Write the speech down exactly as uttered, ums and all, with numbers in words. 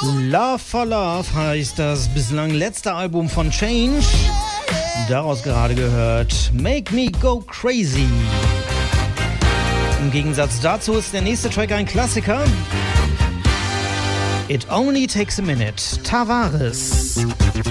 Love for Love heißt das bislang letzte Album von Change. Daraus gerade gehört Make Me Go Crazy. Im Gegensatz dazu ist der nächste Track ein Klassiker. It Only Takes a Minute, Tavares.